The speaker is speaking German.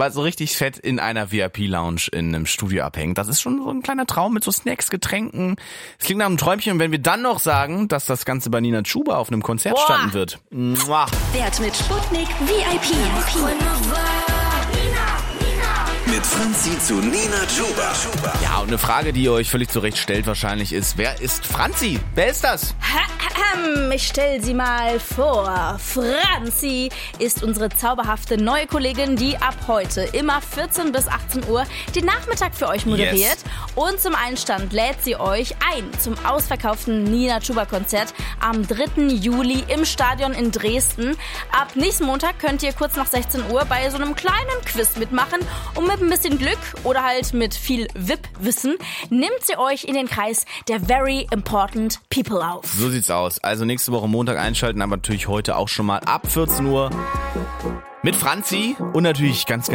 mal so richtig fett in einer VIP-Lounge in einem Studio abhängen. Das ist schon so ein kleiner Traum mit so Snacks, Getränken. Es klingt nach einem Träumchen. Und wenn wir dann noch sagen, dass das Ganze bei Nina Chuba auf einem Konzert standen wird. Mua. Wert mit Sputnik VIP. Mit Franzi zu Nina Chuba. Ja, und eine Frage, die ihr euch völlig zu Recht stellt wahrscheinlich ist, wer ist Franzi? Wer ist das? Ich stell sie mal vor. Franzi ist unsere zauberhafte neue Kollegin, die ab heute immer 14 bis 18 Uhr den Nachmittag für euch moderiert. Yes. Und zum Einstand lädt sie euch ein zum ausverkauften Nina Chuba Konzert am 3. Juli im Stadion in Dresden. Ab nächsten Montag könnt ihr kurz nach 16 Uhr bei so einem kleinen Quiz mitmachen. Und mit ein bisschen Glück oder halt mit viel VIP-Wissen nimmt sie euch in den Kreis der Very Important People auf. So sieht's aus. Also nächste Woche Montag einschalten, aber natürlich heute auch schon mal ab 14 Uhr mit Franzi und natürlich ganz